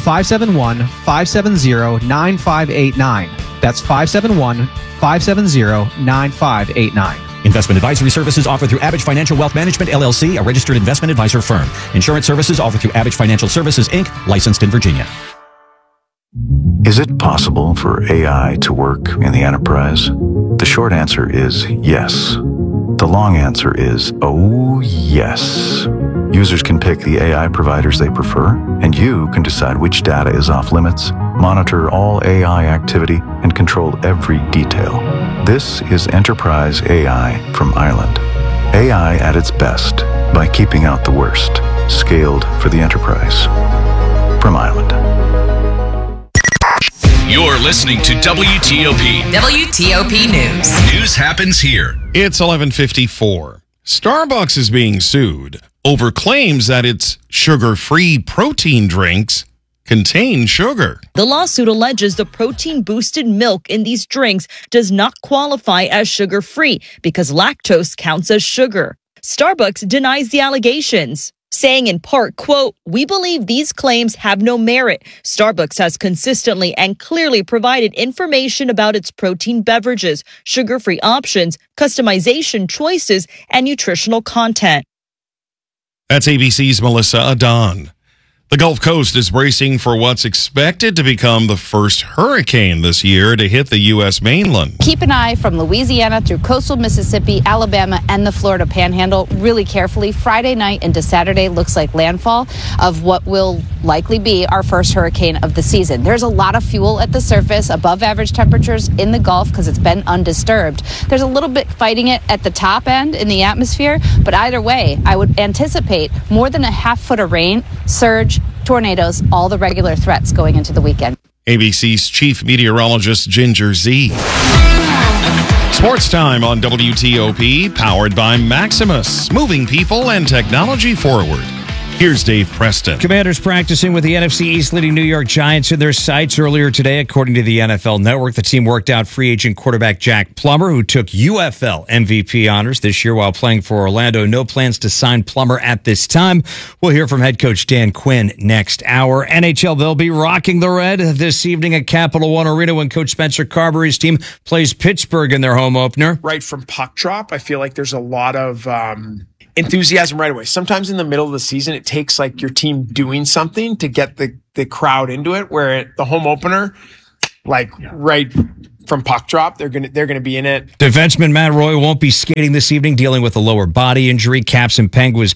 571-570-9589. That's 571-570-9589. Investment advisory services offered through Abish Financial Wealth Management, LLC, a registered investment advisor firm. Insurance services offered through Abish Financial Services, Inc., licensed in Virginia. Is it possible for AI to work in the enterprise? The short answer is yes. The long answer is, oh yes. Users can pick the AI providers they prefer, and you can decide which data is off limits, monitor all AI activity, and control every detail. This is Enterprise AI from Island. AI at its best by keeping out the worst. Scaled for the enterprise. From Island. You're listening to WTOP. WTOP News. News happens here. It's 11:54. Starbucks is being sued over claims that its sugar-free protein drinks contain sugar. The lawsuit alleges the protein-boosted milk in these drinks does not qualify as sugar-free because lactose counts as sugar. Starbucks denies the allegations. saying in part, quote, "We believe these claims have no merit. Starbucks has consistently and clearly provided information about its protein beverages, sugar-free options, customization choices, and nutritional content." That's ABC's Melissa Adon. The Gulf Coast is bracing for what's expected to become the first hurricane this year to hit the U.S. mainland. Keep an eye from Louisiana through coastal Mississippi, Alabama, and the Florida Panhandle really carefully. Friday night into Saturday looks like landfall of what will likely be our first hurricane of the season. There's a lot of fuel at the surface, above average temperatures in the Gulf because it's been undisturbed. There's a little bit fighting it at the top end in the atmosphere, but either way, I would anticipate more than a half foot of rain, surge, tornadoes, all the regular threats going into the weekend. ABC's chief meteorologist Ginger Z. Sports time on WTOP, powered by Maximus, moving people and technology forward. Here's Dave Preston. Commanders practicing with the NFC East leading New York Giants in their sights earlier today. According to the NFL Network, the team worked out free agent quarterback Jack Plummer, who took UFL MVP honors this year while playing for Orlando. No plans to sign Plummer at this time. We'll hear from head coach Dan Quinn next hour. NHL, they'll be rocking the red this evening at Capital One Arena when Coach Spencer Carberry's team plays Pittsburgh in their home opener. Right from puck drop, I feel like there's a lot of enthusiasm right away. Sometimes in the middle of the season, it takes like your team doing something to get the crowd into it, where at the home opener, like right from puck drop, they're gonna be in it. Defenseman Matt Roy won't be skating this evening, dealing with a lower body injury. Caps and Penguins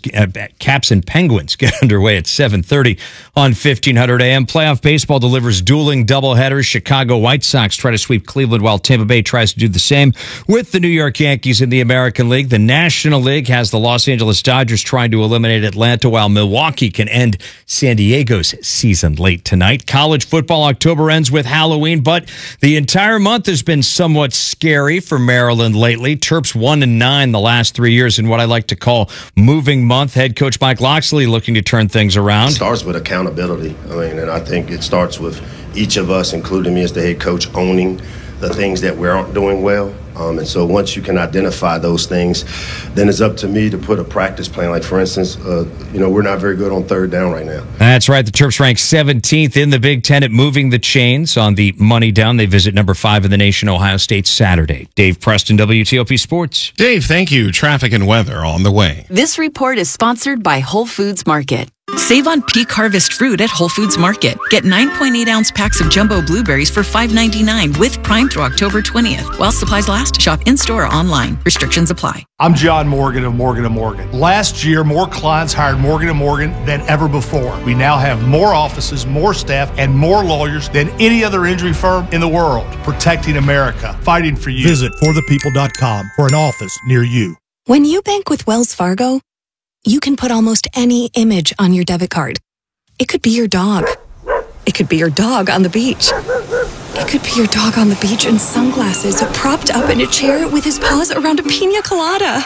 get underway at 7:30 on 1500 AM. Playoff baseball delivers dueling doubleheaders. Chicago White Sox try to sweep Cleveland, while Tampa Bay tries to do the same with the New York Yankees in the American League. The National League has the Los Angeles Dodgers trying to eliminate Atlanta, while Milwaukee can end San Diego's season late tonight. College football October ends with Halloween, but the entire month has been somewhat scary for Maryland lately. Terps 1-9 the last 3 years in what I like to call moving month. Head coach Mike Locksley looking to turn things around. It starts with accountability. And I think it starts with each of us, including me as the head coach, owning the things that we aren't doing well. And so once you can identify those things, then it's up to me to put a practice plan. Like, for instance, we're not very good on third down right now. That's right. The Terps rank 17th in the Big Ten at moving the chains on the money down. They visit number 5 in the nation, Ohio State, Saturday. Dave Preston, WTOP Sports. Dave, thank you. Traffic and weather on the way. This report is sponsored by Whole Foods Market. Save on peak harvest fruit at Whole Foods Market. Get 9.8-ounce packs of jumbo blueberries for $5.99 with Prime through October 20th. While supplies last, shop in-store or online. Restrictions apply. I'm John Morgan of Morgan & Morgan. Last year, more clients hired Morgan & Morgan than ever before. We now have more offices, more staff, and more lawyers than any other injury firm in the world. Protecting America. Fighting for you. Visit forthepeople.com for an office near you. When you bank with Wells Fargo, you can put almost any image on your debit card. It could be your dog. It could be your dog on the beach. It could be your dog on the beach in sunglasses, propped up in a chair with his paws around a pina colada.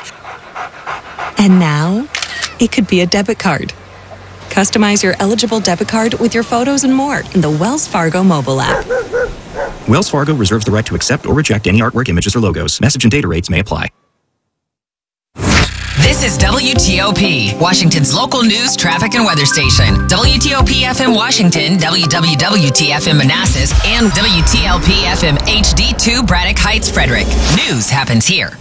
And now, it could be a debit card. Customize your eligible debit card with your photos and more in the Wells Fargo mobile app. Wells Fargo reserves the right to accept or reject any artwork, images, or logos. Message and data rates may apply. This is WTOP, Washington's local news, traffic, and weather station. WTOP FM Washington, WWWT-FM Manassas, and WTLP FM HD2 Braddock Heights, Frederick. News happens here.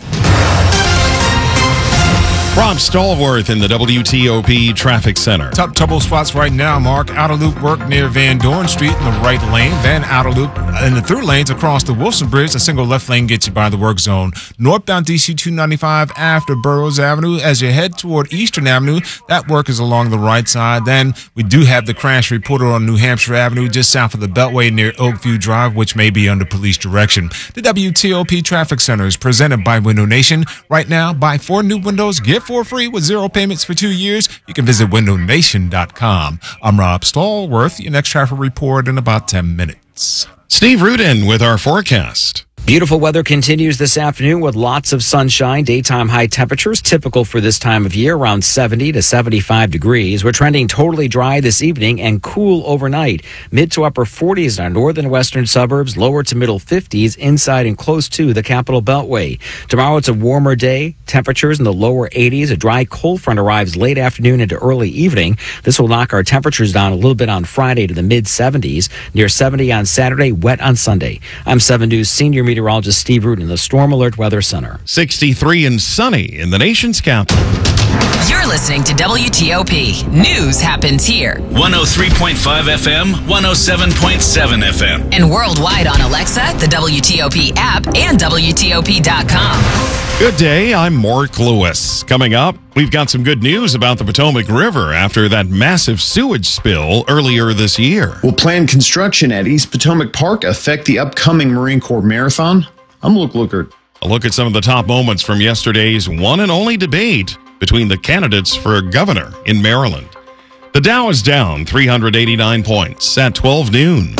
Rob Stallworth in the WTOP Traffic Center. Top trouble spots right now, Mark. Outer loop work near Van Dorn Street in the right lane. Then outer loop in the through lanes across the Wilson Bridge. A single left lane gets you by the work zone. Northbound DC 295 after Burroughs Avenue. As you head toward Eastern Avenue, that work is along the right side. Then we do have the crash reported on New Hampshire Avenue just south of the Beltway near Oakview Drive, which may be under police direction. The WTOP Traffic Center is presented by Window Nation. Right now, buy 4 new windows, get 4 free with 0 payments for 2 years. You can visit windownation.com. I'm Rob Stallworth. Your next traffic report in about 10 minutes. Steve Rudin with our forecast. Beautiful weather continues this afternoon with lots of sunshine. Daytime high temperatures typical for this time of year, around 70 to 75 degrees. We're trending totally dry this evening and cool overnight. Mid to upper 40s in our northern and western suburbs, lower to middle 50s inside and close to the Capital Beltway. Tomorrow it's a warmer day. Temperatures in the lower 80s. A dry cold front arrives late afternoon into early evening. This will knock our temperatures down a little bit on Friday to the mid 70s. Near 70 on Saturday, wet on Sunday. I'm 7 News senior meteorologist Steve Rudin in the Storm Alert Weather Center. 63 and sunny in the nation's capital. You're listening to WTOP. News happens here. 103.5 FM, 107.7 FM. And worldwide on Alexa, the WTOP app, and WTOP.com. Good day, I'm Mark Lewis. Coming up, we've got some good news about the Potomac River after that massive sewage spill earlier this year. Will planned construction at East Potomac Park affect the upcoming Marine Corps Marathon? I'm Luke Lukert. A look at some of the top moments from yesterday's one and only debate between the candidates for governor in Maryland. The Dow is down 389 points at 12 noon.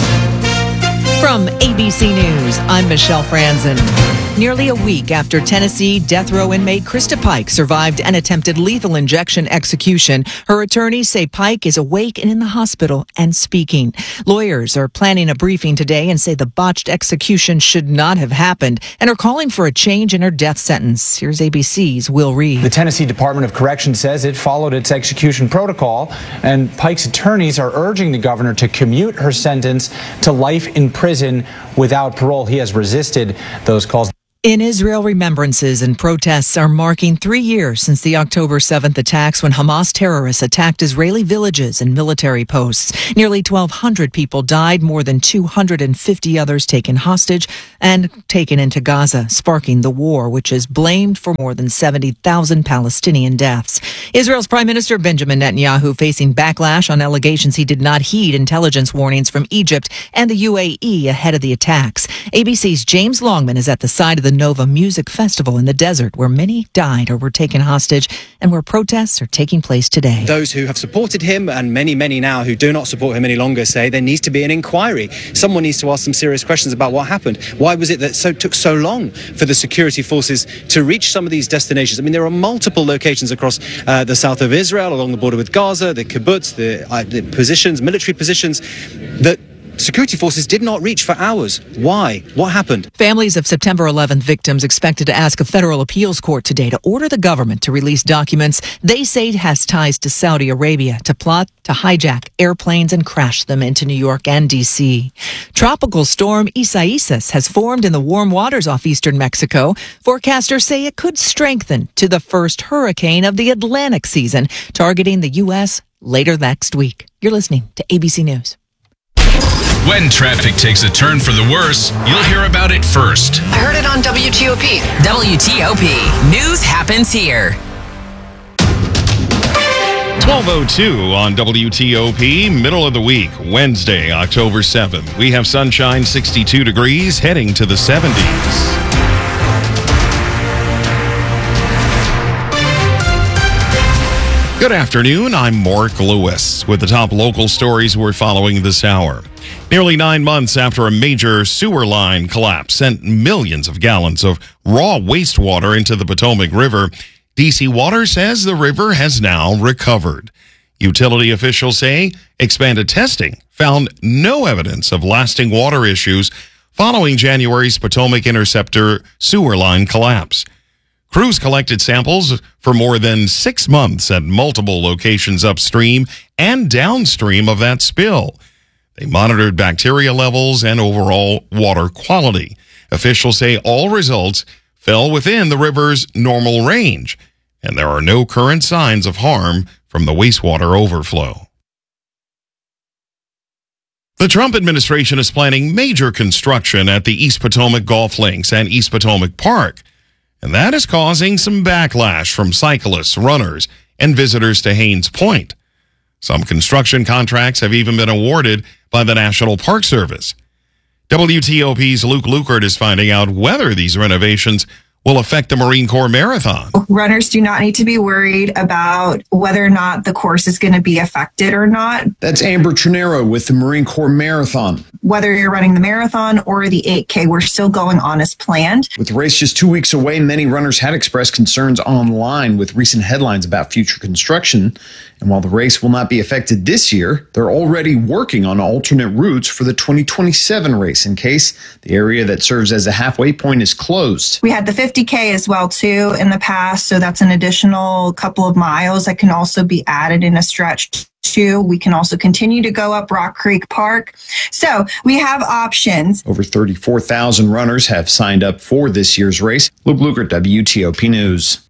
From ABC News, I'm Michelle Franzen. Nearly a week after Tennessee death row inmate Krista Pike survived an attempted lethal injection execution, her attorneys say Pike is awake and in the hospital and speaking. Lawyers are planning a briefing today and say the botched execution should not have happened and are calling for a change in her death sentence. Here's ABC's Will Reed. The Tennessee Department of Corrections says it followed its execution protocol, and Pike's attorneys are urging the governor to commute her sentence to life in prison without parole. He has resisted those calls. In Israel, remembrances and protests are marking 3 years since the October 7th attacks when Hamas terrorists attacked Israeli villages and military posts. Nearly 1,200 people died, more than 250 others taken hostage and taken into Gaza, sparking the war, which is blamed for more than 70,000 Palestinian deaths. Israel's Prime Minister Benjamin Netanyahu facing backlash on allegations he did not heed intelligence warnings from Egypt and the UAE ahead of the attacks. ABC's James Longman is at the side of the Nova Music Festival in the desert, where many died or were taken hostage and where protests are taking place today. Those who have supported him and many now who do not support him any longer say there needs to be an inquiry. Someone needs to ask some serious questions about what happened. Why was it that took so long for the security forces to reach some of these destinations? I mean, there are multiple locations across the south of Israel, along the border with Gaza, the kibbutz, the positions, military positions that security forces did not reach for hours. Why? What happened? Families of September 11th victims expected to ask a federal appeals court today to order the government to release documents they say has ties to Saudi Arabia to plot to hijack airplanes and crash them into New York and D.C. Tropical storm Isaias has formed in the warm waters off eastern Mexico. Forecasters say it could strengthen to the first hurricane of the Atlantic season, targeting the U.S. later next week. You're listening to ABC News. When traffic takes a turn for the worse, you'll hear about it first. I heard it on WTOP. WTOP. News happens here. 12:02 on WTOP, middle of the week, Wednesday, October 7th. We have sunshine, 62 degrees, heading to the 70s. Good afternoon, I'm Mark Lewis with the top local stories we're following this hour. Nearly 9 months after a major sewer line collapse sent millions of gallons of raw wastewater into the Potomac River, DC Water says the river has now recovered. Utility officials say expanded testing found no evidence of lasting water issues following January's Potomac Interceptor sewer line collapse. Crews collected samples for more than 6 months at multiple locations upstream and downstream of that spill. They monitored bacteria levels and overall water quality. Officials say all results fell within the river's normal range, and there are no current signs of harm from the wastewater overflow. The Trump administration is planning major construction at the East Potomac Golf Links and East Potomac Park, and that is causing some backlash from cyclists, runners, and visitors to Haynes Point. Some construction contracts have even been awarded by the National Park Service. WTOP's Luke Lukert is finding out whether these renovations will affect the Marine Corps Marathon. Runners do not need to be worried about whether or not the course is going to be affected or not. That's Amber Trinero with the Marine Corps Marathon. Whether you're running the marathon or the 8K, we're still going on as planned. With the race just 2 weeks away, many runners had expressed concerns online with recent headlines about future construction. And while the race will not be affected this year, they're already working on alternate routes for the 2027 race in case the area that serves as a halfway point is closed. We had the 50K as well, too, in the past. So that's an additional couple of miles that can also be added in a stretch. We can also continue to go up Rock Creek Park. So we have options. Over 34,000 runners have signed up for this year's race. Luke Lukert, WTOP News.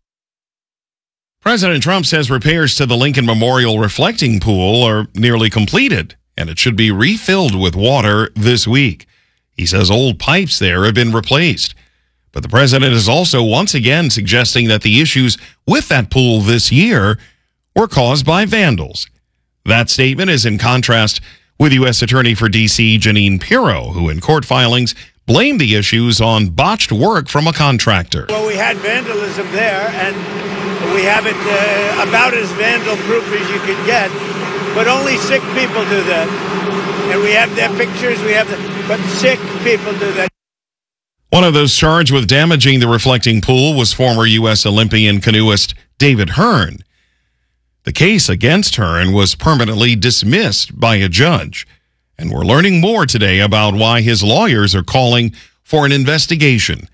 President Trump says repairs to the Lincoln Memorial Reflecting Pool are nearly completed, and it should be refilled with water this week. He says old pipes there have been replaced. But the president is also once again suggesting that the issues with that pool this year were caused by vandals. That statement is in contrast with U.S. Attorney for D.C. Jeanine Pirro, who in court filings blamed the issues on botched work from a contractor. Well, we had vandalism there, and we have it about as vandal-proof as you can get, but only sick people do that. And we have their pictures, but sick people do that. One of those charged with damaging the reflecting pool was former U.S. Olympian canoeist David Hearn. The case against Hearn was permanently dismissed by a judge. And we're learning more today about why his lawyers are calling for an investigation.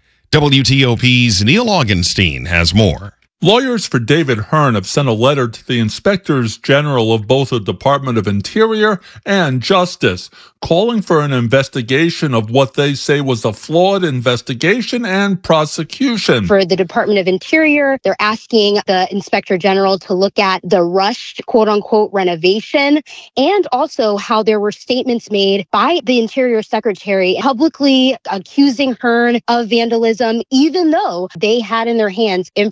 WTOP's Neil Augenstein has more. Lawyers for David Hearn have sent a letter to the inspectors general of both the Department of Interior and Justice, calling for an investigation of what they say was a flawed investigation and prosecution. For the Department of Interior, they're asking the Inspector General to look at the rushed, quote-unquote, renovation, and also how there were statements made by the Interior Secretary publicly accusing Hearn of vandalism, even though they had in their hands information